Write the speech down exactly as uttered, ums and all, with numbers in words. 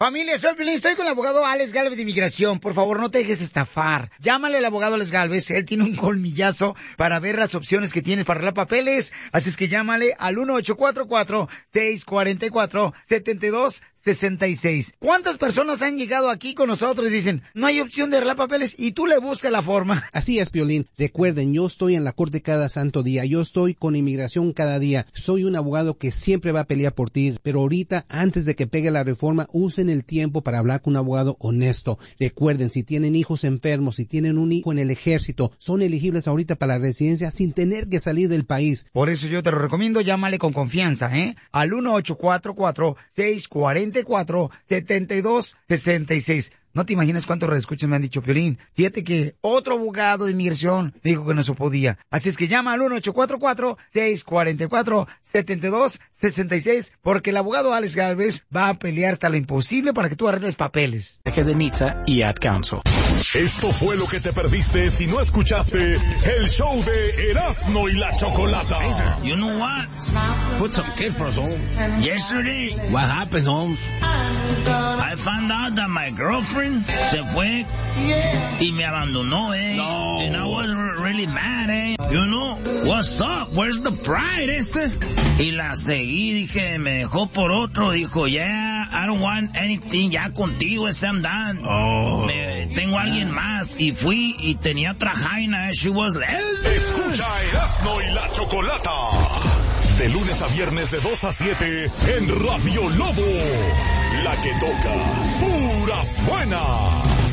Familia, soy Piolín, estoy con el abogado Alex Gálvez de Inmigración. Por favor, no te dejes estafar. Llámale al abogado Alex Gálvez, él tiene un colmillazo para ver las opciones que tienes para arreglar papeles. Así es que llámale al uno ocho cuatro cuatro, seis cuatro cuatro, siete dos seis seis. ¿Cuántas personas han llegado aquí con nosotros y dicen, no hay opción de arreglar papeles, y tú le buscas la forma? Así es, Piolín. Recuerden, yo estoy en la corte cada santo día. Yo estoy con inmigración cada día. Soy un abogado que siempre va a pelear por ti. Pero ahorita, antes de que pegue la reforma, usen el tiempo para hablar con un abogado honesto. Recuerden, si tienen hijos enfermos, si tienen un hijo en el ejército, son elegibles ahorita para la residencia sin tener que salir del país. Por eso yo te lo recomiendo, llámale con confianza, ¿eh? Al uno ocho cuatro cuatro, seis cuatro cuatro, siete dos seis seis. No te imaginas cuántos reescuchas me han dicho, Piolín, fíjate que otro abogado de inmigración me dijo que no se podía. Así es que llama al uno ocho cuatro cuatro, seis cuatro cuatro, siete dos seis seis, porque el abogado Alex Gálvez va a pelear hasta lo imposible para que tú arregles papeles. De Nita y Ad Council. Esto fue lo que te perdiste si no escuchaste el show de Erasmo y la Chocolata. Hey, sir, you know what? Put some kid for us, home. Yesterday, what happened, home? I found out that my girlfriend se fue y me abandonó, eh. No. And I was really mad, eh. You know, what's up? Where's the pride, este? Y la seguí, dije, me dejó por otro. Dijo, yeah, I don't want anything ya contigo, este, I'm done. Oh. Me, tengo a alguien más. Y fui y tenía otra jaina, eh. She was lesbian. Escucha Erasmo y la Chocolata. De lunes a viernes de dos a siete en Radio Lobo. La que toca puras buenas.